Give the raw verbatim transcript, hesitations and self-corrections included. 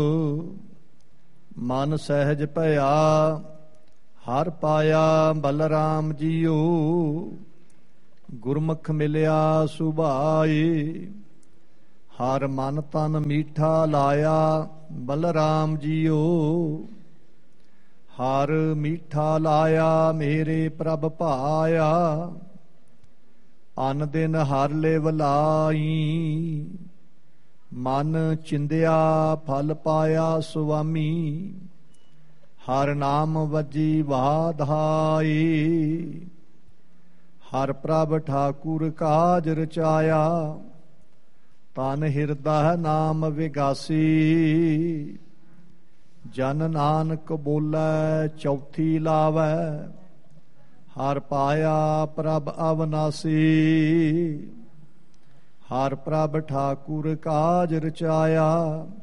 ਮਨ ਸਹਿਜ ਭਇਆ ਹਰ ਪਾਇਆ ਬਲਰਾਮ ਜੀਓ। ਗੁਰਮੁਖ ਮਿਲਿਆ ਸੁਭਾਏ ਹਰ ਮਨ ਤਨ ਮੀਠਾ ਲਾਇਆ ਬਲਰਾਮ ਜੀਓ। ਹਰ ਮੀਠਾ ਲਾਇਆ ਮੇਰੇ ਪ੍ਰਭ ਭਾਇਆ ਅਨ ਦਿਨ ਹਰ ਲਿਵ ਲਾਈ। ਮਨ ਚਿੰਦਿਆ ਫਲ ਪਾਇਆ ਸੁਆਮੀ ਹਰ ਨਾਮ ਵੱਜੀ ਵਾਧਾਈ। ਹਰ ਪ੍ਰਭ ਠਾਕੁਰ ਕਾਜ ਰਚਾਇਆ ਤਨ ਹਿਰਦਾ ਨਾਮ ਵਿਗਾਸੀ। ਜਨ ਨਾਨਕ ਬੋਲੇ ਚੌਥੀ ਲਾਵੈ ਹਰ ਪਾਇਆ ਪ੍ਰਭ ਅਵਨਾਸੀ। ਹਰ ਪ੍ਰਭ ਠਾਕੁਰ ਕਾਜ ਰਚਾਇਆ